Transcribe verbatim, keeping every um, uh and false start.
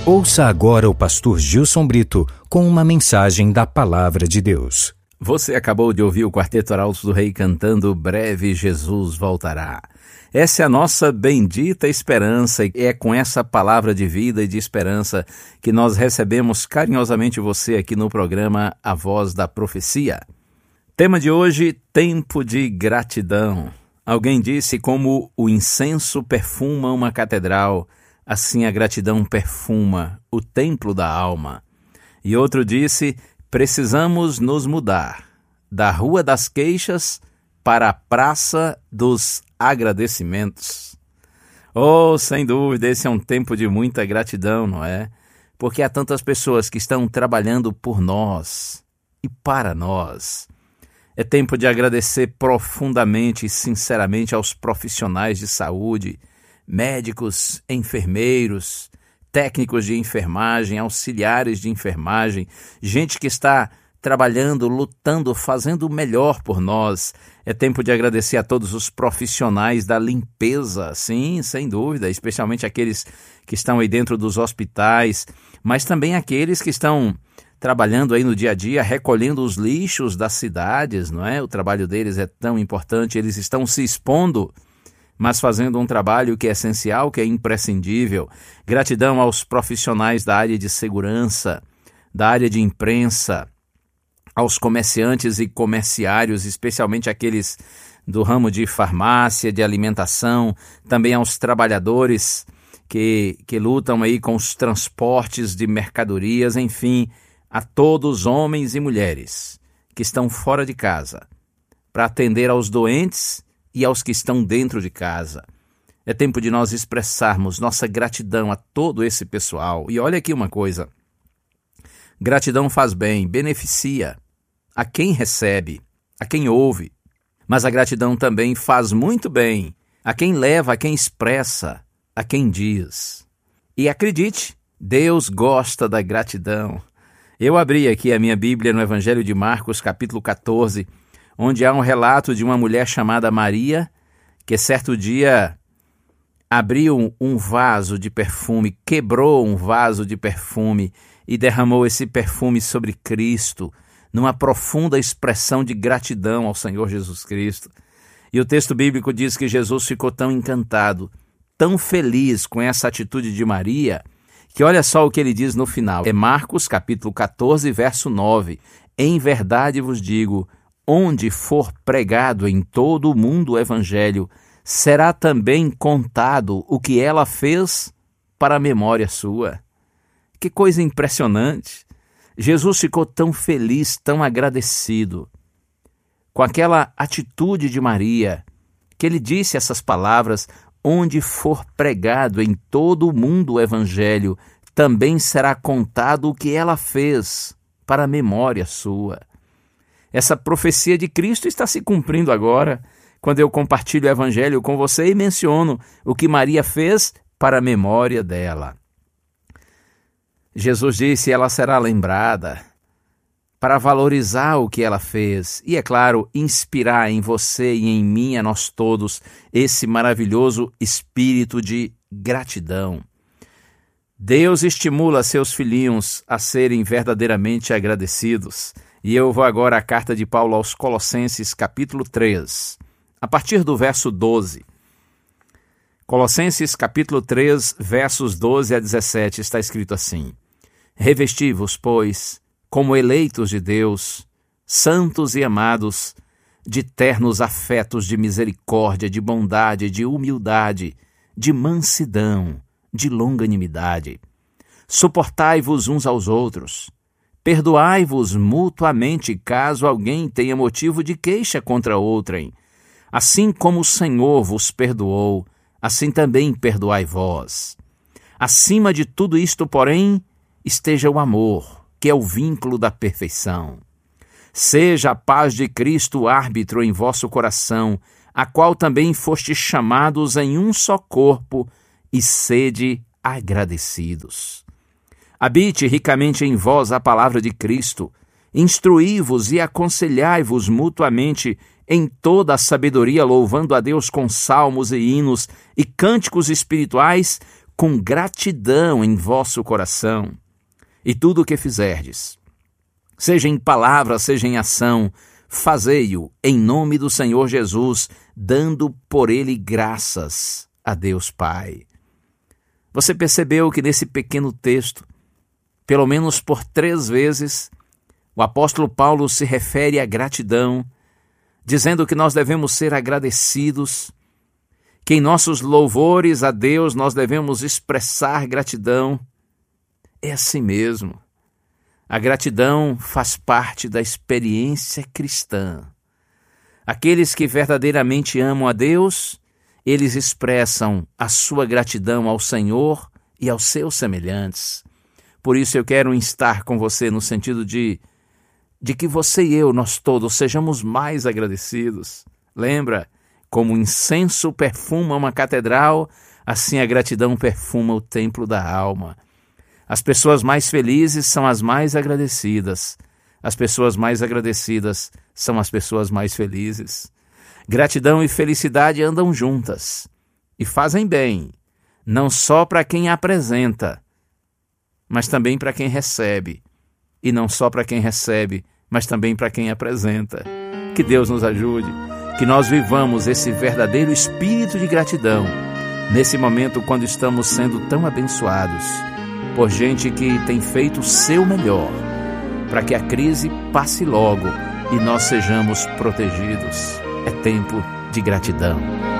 Ouça agora o pastor Gilson Brito com uma mensagem da Palavra de Deus. Você acabou de ouvir o Quarteto Arautos do Rei cantando Breve Jesus Voltará. Essa é a nossa bendita esperança e é com essa palavra de vida e de esperança que nós recebemos carinhosamente você aqui no programa A Voz da Profecia. Tema de hoje, tempo de gratidão. Alguém disse: como o incenso perfuma uma catedral, assim a gratidão perfuma o templo da alma. E outro disse: precisamos nos mudar da Rua das Queixas para a Praça dos Agradecimentos. Oh, sem dúvida, esse é um tempo de muita gratidão, não é? Porque há tantas pessoas que estão trabalhando por nós e para nós. É tempo de agradecer profundamente e sinceramente aos profissionais de saúde, médicos, enfermeiros, técnicos de enfermagem, auxiliares de enfermagem, gente que está trabalhando, lutando, fazendo o melhor por nós. É tempo de agradecer a todos os profissionais da limpeza, sim, sem dúvida, especialmente aqueles que estão aí dentro dos hospitais, mas também aqueles que estão trabalhando aí no dia a dia, recolhendo os lixos das cidades, não é? O trabalho deles é tão importante, eles estão se expondo, mas fazendo um trabalho que é essencial, que é imprescindível. Gratidão aos profissionais da área de segurança, da área de imprensa, aos comerciantes e comerciários, especialmente aqueles do ramo de farmácia, de alimentação, também aos trabalhadores que, que lutam aí com os transportes de mercadorias, enfim, a todos, homens e mulheres, que estão fora de casa, para atender aos doentes e aos que estão dentro de casa. É tempo de nós expressarmos nossa gratidão a todo esse pessoal. E olha aqui uma coisa, gratidão faz bem, beneficia a quem recebe, a quem ouve, mas a gratidão também faz muito bem a quem leva, a quem expressa, a quem diz. E acredite, Deus gosta da gratidão. Eu abri aqui a minha Bíblia no Evangelho de Marcos, capítulo catorze, onde há um relato de uma mulher chamada Maria, que certo dia abriu um vaso de perfume, quebrou um vaso de perfume e derramou esse perfume sobre Cristo, numa profunda expressão de gratidão ao Senhor Jesus Cristo. E o texto bíblico diz que Jesus ficou tão encantado, tão feliz com essa atitude de Maria, que olha só o que ele diz no final. É Marcos, capítulo catorze, verso nove. Em verdade vos digo, onde for pregado em todo o mundo o evangelho, será também contado o que ela fez para a memória sua. Que coisa impressionante! Jesus ficou tão feliz, tão agradecido com aquela atitude de Maria, que ele disse essas palavras: onde for pregado em todo o mundo o evangelho, também será contado o que ela fez para a memória sua. Essa profecia de Cristo está se cumprindo agora, quando eu compartilho o evangelho com você e menciono o que Maria fez para a memória dela. Jesus disse: ela será lembrada para valorizar o que ela fez e, é claro, inspirar em você e em mim, a nós todos, esse maravilhoso espírito de gratidão. Deus estimula seus filhinhos a serem verdadeiramente agradecidos. E eu vou agora à carta de Paulo aos Colossenses, capítulo três, a partir do verso doze. Colossenses, capítulo três, versos doze a dezessete, está escrito assim: revesti-vos, pois, como eleitos de Deus, santos e amados, de ternos afetos de misericórdia, de bondade, de humildade, de mansidão, de longanimidade. Suportai-vos uns aos outros, perdoai-vos mutuamente, caso alguém tenha motivo de queixa contra outrem. Assim como o Senhor vos perdoou, assim também perdoai vós. Acima de tudo isto, porém, esteja o amor, que é o vínculo da perfeição. Seja a paz de Cristo árbitro em vosso coração, a qual também fostes chamados em um só corpo, e sede agradecidos. Habite ricamente em vós a palavra de Cristo, instruí-vos e aconselhai-vos mutuamente em toda a sabedoria, louvando a Deus com salmos e hinos e cânticos espirituais, com gratidão em vosso coração, e tudo o que fizerdes, seja em palavra, seja em ação, fazei-o em nome do Senhor Jesus, dando por ele graças a Deus Pai. Você percebeu que nesse pequeno texto, pelo menos por três vezes, o apóstolo Paulo se refere à gratidão, dizendo que nós devemos ser agradecidos, que em nossos louvores a Deus nós devemos expressar gratidão. É assim mesmo. A gratidão faz parte da experiência cristã. Aqueles que verdadeiramente amam a Deus, eles expressam a sua gratidão ao Senhor e aos seus semelhantes. Por isso eu quero instar com você no sentido de, de que você e eu, nós todos, sejamos mais agradecidos. Lembra? Como o incenso perfuma uma catedral, assim a gratidão perfuma o templo da alma. As pessoas mais felizes são as mais agradecidas. As pessoas mais agradecidas são as pessoas mais felizes. Gratidão e felicidade andam juntas e fazem bem, não só para quem apresenta, mas também para quem recebe. E não só para quem recebe, mas também para quem apresenta. Que Deus nos ajude, que nós vivamos esse verdadeiro espírito de gratidão nesse momento quando estamos sendo tão abençoados por gente que tem feito o seu melhor para que a crise passe logo e nós sejamos protegidos. É tempo de gratidão.